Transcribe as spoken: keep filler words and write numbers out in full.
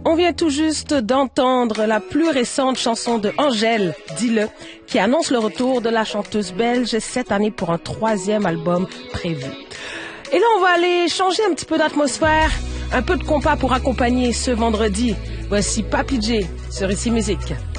On vient tout juste d'entendre la plus récente chanson de Angèle, Dis-le, qui annonce le retour de la chanteuse belge cette année pour un troisième album prévu. Et là, on va aller changer un petit peu d'atmosphère, un peu de compas pour accompagner ce vendredi. Voici Papy J sur Ici Musique.